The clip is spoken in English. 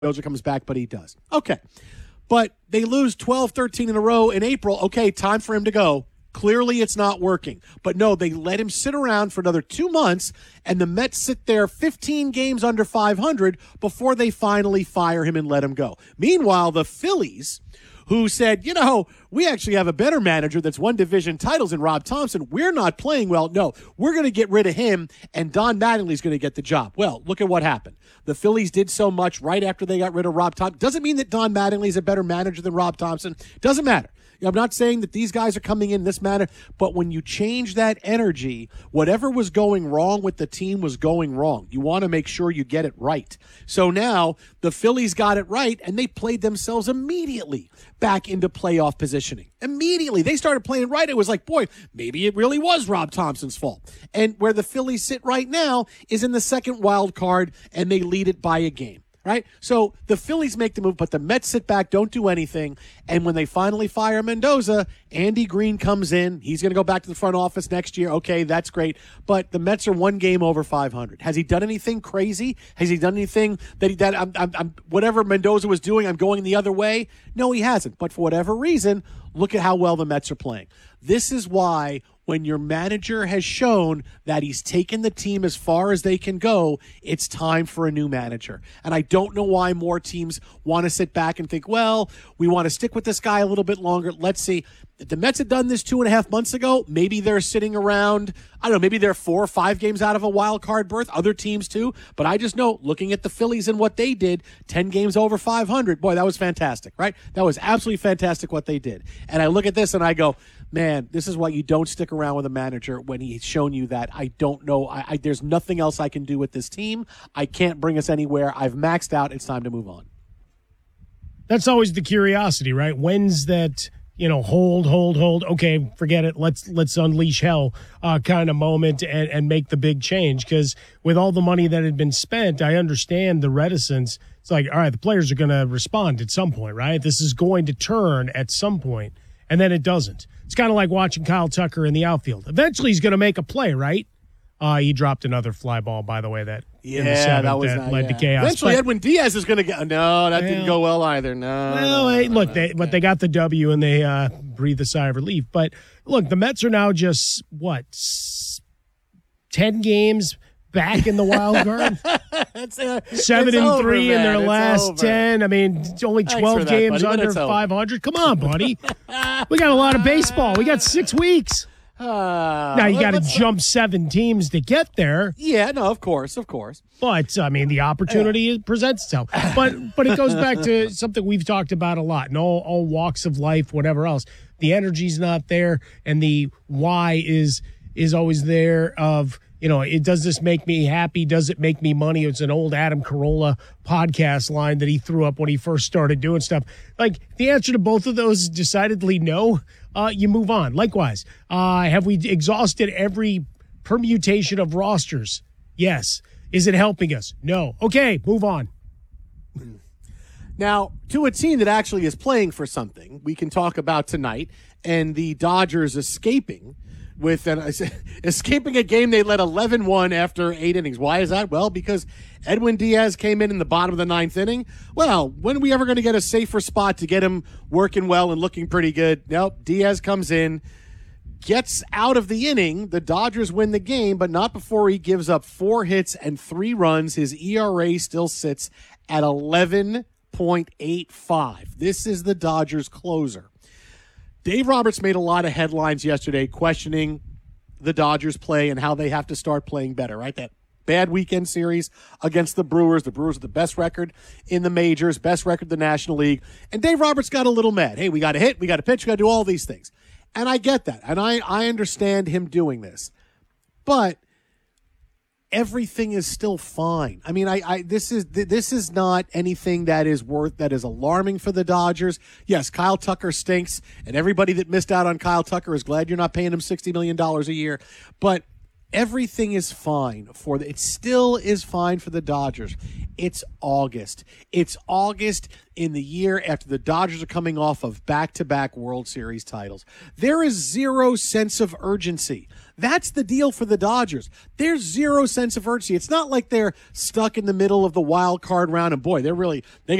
Mendoza comes back, but he does. Okay. But they lose 12, 13 in a row in April. Okay, time for him to go. Clearly it's not working. But no, they let him sit around for another 2 months, and the Mets sit there 15 games under 500 before they finally fire him and let him go. Meanwhile, the Phillies, who said, we actually have a better manager that's won division titles in Rob Thompson. We're not playing well. No, we're going to get rid of him, and Don Mattingly's going to get the job. Well, look at what happened. The Phillies did so much right after they got rid of Rob Thompson. Doesn't mean that Don Mattingly's a better manager than Rob Thompson. Doesn't matter. I'm not saying that these guys are coming in this manner, but when you change that energy, whatever was going wrong with the team was going wrong. You want to make sure you get it right. So now the Phillies got it right, and they played themselves immediately back into playoff positioning. Immediately. They started playing right. It was like, boy, maybe it really was Rob Thompson's fault. And where the Phillies sit right now is in the second wild card, and they lead it by a game. Right? So the Phillies make the move, but the Mets sit back, don't do anything. And when they finally fire Mendoza, Andy Green comes in. He's going to go back to the front office next year. Okay, that's great. But the Mets are 1 game over 500. Has he done anything crazy? Has he done anything that whatever Mendoza was doing, I'm going the other way? No, he hasn't. But for whatever reason, look at how well the Mets are playing. This is why when your manager has shown that he's taken the team as far as they can go, it's time for a new manager. And I don't know why more teams want to sit back and think, well, we want to stick with this guy a little bit longer. Let's see. If the Mets had done this 2.5 months ago, maybe they're sitting around, I don't know, maybe they're 4 or 5 games out of a wild card berth. Other teams too. But I just know, looking at the Phillies and what they did, 10 games over 500, boy, that was fantastic, right? That was absolutely fantastic what they did. And I look at this and I go, man, this is why you don't stick around with a manager when he's shown you that. I don't know. There's nothing else I can do with this team. I can't bring us anywhere. I've maxed out. It's time to move on. That's always the curiosity, right? When's that, hold. Okay, forget it. Let's unleash hell kind of moment and make the big change. Because with all the money that had been spent, I understand the reticence. It's like, all right, the players are going to respond at some point, right? This is going to turn at some point, and then it doesn't. It's kind of like watching Kyle Tucker in the outfield. Eventually, he's going to make a play, right? He dropped another fly ball, by the way, that in the seventh that led to chaos. Eventually, Edwin Diaz is going to get. No, that didn't go well either. They got the W and they breathed a sigh of relief. But look, the Mets are now just 10 games back in the wild card. 7-3 in their last 10. I mean, it's only 12 games under 500. Come on, buddy. We got a lot of baseball. We got 6 weeks. Now, you got to jump 7 teams to get there. Yeah, no, of course. But, I mean, the opportunity presents itself. But it goes back to something we've talked about a lot in all walks of life, whatever else. The energy's not there, and the why is always there of, does this make me happy? Does it make me money? It's an old Adam Carolla podcast line that he threw up when he first started doing stuff. Like, the answer to both of those is decidedly no. You move on. Likewise, have we exhausted every permutation of rosters? Yes. Is it helping us? No. Okay, move on. Now, to a team that actually is playing for something, we can talk about tonight, and the Dodgers escaping a game they led 11-1 after 8 innings. Why is that? Well, because Edwin Diaz came in the bottom of the 9th inning. Well, when are we ever going to get a safer spot to get him working well and looking pretty good? Nope. Diaz comes in, gets out of the inning. The Dodgers win the game, but not before he gives up 4 hits and 3 runs. His ERA still sits at 11.85. This is the Dodgers closer. Dave Roberts made a lot of headlines yesterday questioning the Dodgers play and how they have to start playing better, right? That bad weekend series against the Brewers. The Brewers are the best record in the majors, best record in the National League. And Dave Roberts got a little mad. Hey, we got to hit, we got to pitch, we got to do all these things. And I get that. And I understand him doing this. But everything is still fine. I mean, this is not anything that is alarming for the Dodgers. Yes, Kyle Tucker stinks, and everybody that missed out on Kyle Tucker is glad you're not paying him $60 million a year. But everything is fine for it still is fine for the Dodgers. It's August. It's August in the year after the Dodgers are coming off of back-to-back World Series titles. There is zero sense of urgency. That's the deal for the Dodgers. There's zero sense of urgency. It's not like they're stuck in the middle of the wild card round and boy, they